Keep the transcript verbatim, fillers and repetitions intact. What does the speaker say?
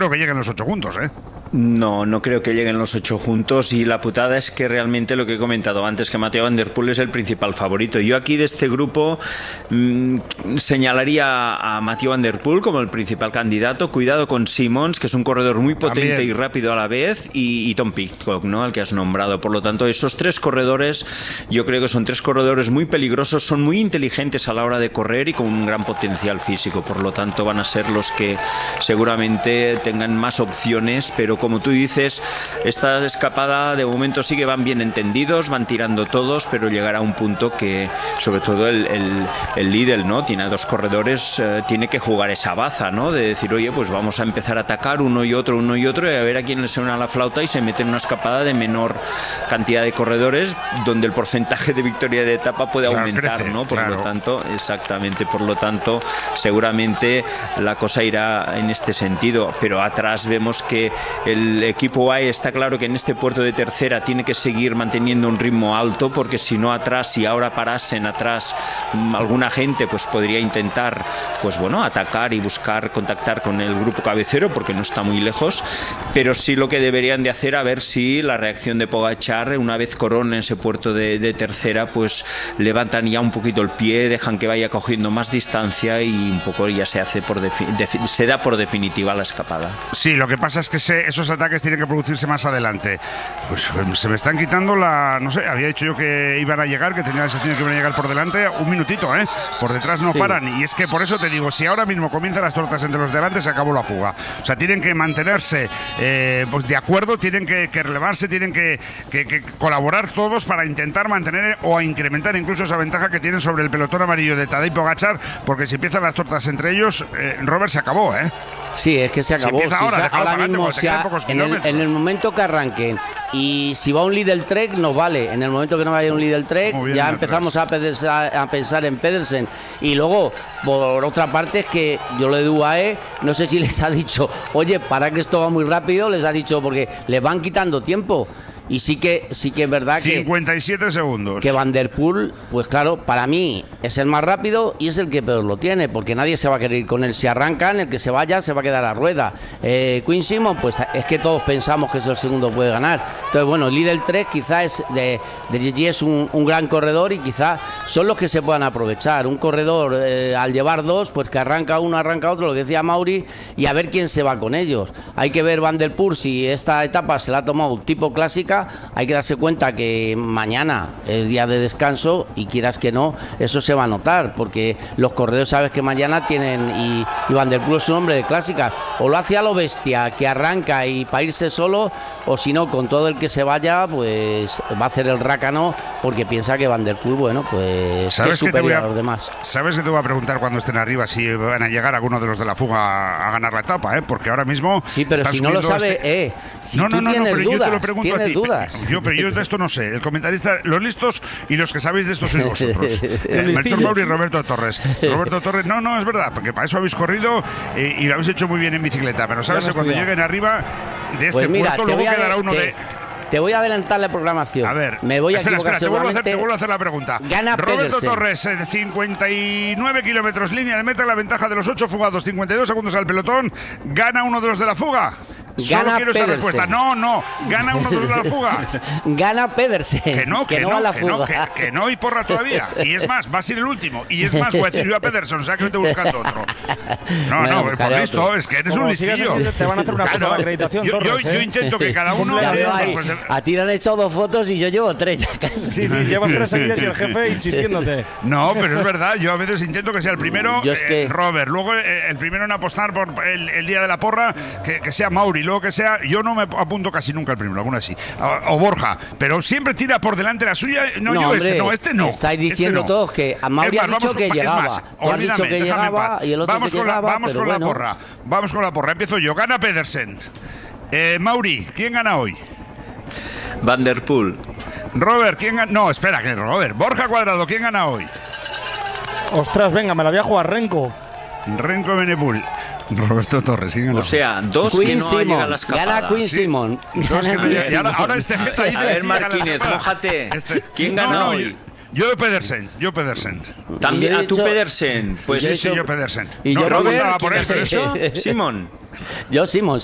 creo que lleguen los ocho juntos, ¿eh? No, no creo que lleguen los ocho juntos, y la putada es que realmente lo que he comentado antes, que Mathieu van der Poel es el principal favorito. Yo aquí de este grupo mmm, señalaría a Mathieu van der Poel como el principal candidato. Cuidado con Simons, que es un corredor muy potente También. y rápido a la vez, y, y Tom Pidcock, ¿no?, al que has nombrado. Por lo tanto, esos tres corredores, yo creo que son tres corredores muy peligrosos, son muy inteligentes a la hora de correr y con un gran potencial físico. Por lo tanto, van a ser los que seguramente tengan más opciones, pero como tú dices, esta escapada de momento sí que van bien entendidos, van tirando todos, pero llegará un punto que, sobre todo el, el, el líder, ¿no?, tiene a dos corredores, eh, tiene que jugar esa baza, ¿no?, de decir, oye, pues vamos a empezar a atacar uno y otro, uno y otro, y a ver a quién le suena la flauta, y se mete en una escapada de menor cantidad de corredores, donde el porcentaje de victoria de etapa puede claro, aumentar, crece, ¿no? Por claro. lo tanto, exactamente, por lo tanto, seguramente la cosa irá en este sentido, pero atrás vemos que el equipo A E está claro que en este puerto de tercera tiene que seguir manteniendo un ritmo alto, porque si no atrás, si ahora parasen atrás alguna gente, pues podría intentar, pues bueno, atacar y buscar contactar con el grupo cabecero, porque no está muy lejos, pero sí lo que deberían de hacer, a ver si la reacción de Pogačar, una vez corona ese puerto de, de tercera, pues levantan ya un poquito el pie, dejan que vaya cogiendo más distancia y un poco ya se hace por defi- defi- se da por definitiva la escapada. Sí, lo que pasa es que se, esos ataques tienen que producirse más adelante. Pues se me están quitando la... No sé, había dicho yo que iban a llegar, que tenía la sensación de que iban a llegar por delante. Un minutito, ¿eh? Por detrás no sí. paran. Y es que por eso te digo, si ahora mismo comienzan las tortas entre los delante, se acabó la fuga. O sea, tienen que mantenerse eh, pues de acuerdo, tienen que, que relevarse, tienen que, que, que colaborar todos para intentar mantener o a incrementar incluso esa ventaja que tienen sobre el pelotón amarillo de Tadej Pogačar, porque si empiezan las tortas entre ellos, eh, Robert, se acabó, ¿eh? Sí, es que se acabó. Si sí, ahora, ahora mismo, si a, en, el, en el momento que arranquen, y si va un Lidl Trek, nos vale. En el momento que no vaya un Lidl Trek, ya empezamos a, pedesa, a pensar en Pedersen. Y luego, por otra parte, es que yo le digo a E, no sé si les ha dicho, oye, para que esto va muy rápido, les ha dicho, porque les van quitando tiempo. Y sí que sí que es verdad que cincuenta y siete segundos. Que Van der Poel, pues claro, para mí es el más rápido y es el que peor lo tiene, porque nadie se va a querer ir con él. Si arrancan, el que se vaya se va a quedar a rueda. Eh, Quinn Simmons, pues es que todos pensamos que es el segundo puede ganar. Entonces, bueno, Lidl tres quizás es de, de G G es un, un gran corredor y quizás son los que se puedan aprovechar. Un corredor eh, al llevar dos, pues que arranca uno, arranca otro, lo que decía Mauri, y a ver quién se va con ellos. Hay que ver Van der Poel si esta etapa se la ha tomado tipo clásica. Hay que darse cuenta que mañana es día de descanso y quieras que no, eso se va a notar, porque los corredores sabes que mañana tienen, y, y Van der Poel es un hombre de clásicas, o lo hace a lo bestia, que arranca y para irse solo, o si no, con todo el que se vaya, pues va a hacer el rácano, porque piensa que Van der Poel, bueno, pues que es superior a, a los demás. ¿Sabes que te voy a preguntar cuando estén arriba si van a llegar algunos de los de la fuga a ganar la etapa, eh? Porque ahora mismo... Sí, pero si no lo sabe, este... eh, si no, tú no, no, tienes no, pero dudas, yo te lo pregunto a ti. Dudas. Yo, pero yo de esto no sé. El comentarista, los listos y los que sabéis de esto sois vosotros. eh, Melchor Mauri y Roberto Torres. Roberto Torres, no, no, es verdad, porque para eso habéis corrido eh, y lo habéis hecho muy bien en bicicleta. Pero sabes que cuando lleguen arriba de este pues mira, puerto, luego quedará uno te... de... Te voy a adelantar la programación. A ver, me voy a espera, equivocar espera, te vuelvo, a hacer, seguramente. te vuelvo a hacer la pregunta. Gana Roberto Pedersen. Torres, eh, cincuenta y nueve kilómetros, línea de meta, la ventaja de los ocho fugados, cincuenta y dos segundos al pelotón. ¿Gana uno de los de la fuga? Gana Solo quiero esa respuesta. No, no, gana uno de los de la fuga. Gana Pedersen. Que no, que, que no, no, a la que, fuga. No que, que no y porra todavía. Y es más, va a ser el último. Y es más, voy a decir yo a Pedersen, o sea que estoy buscando otro. No, bueno, no, por listo, otro. Es que eres Como un listillo. Así, te van a hacer una foto de acreditación, yo, Torres, yo, ¿eh? yo intento que cada uno... Ya de, ahí, pues, a ti le han hecho dos fotos y yo llevo tres ya casi. Sí, sí, llevas tres seguidas y el jefe insistiéndote. No, pero es verdad, yo a veces intento que sea el primero es que... eh, Robert, luego eh, el primero en apostar por el, el día de la porra, que, que sea Mauri, luego que sea... Yo no me apunto casi nunca el primero, alguna así. O, o Borja, pero siempre tira por delante la suya. No, no yo hombre, este no, este no. Estáis diciendo este no. todos que a Mauri ha dicho que llegaba. Más, Tú has dicho que llegaba y el otro vamos que con llegaba, la, Vamos pero con bueno. la porra. Vamos con la porra. Empiezo yo. Gana Pedersen. Eh, Mauri, ¿quién gana hoy? Van der Poel. Robert, ¿quién gana? No, espera, que Robert. Borja Cuadrado, ¿quién gana hoy? Ostras, venga, me la voy a jugar Renko. Renko Benepul. Roberto Torres, ¿quién gana? O sea, dos Quinn que no Simon. llega a la escapada. Gana Quinn Sí. Simon. Dos que no llega- y ahora, ahora este Geta dice A que ver, sí llega a la Martínez, escapada. mójate. Este- ¿Quién no, gana no, hoy? Yo, yo Pedersen, yo Pedersen. También Y yo he a tu dicho- Pedersen. Pues Sí, he sí, dicho- yo Pedersen. y no, yo no Robert, estaba por ¿quién esto. has dicho? Simón. Yo Simon.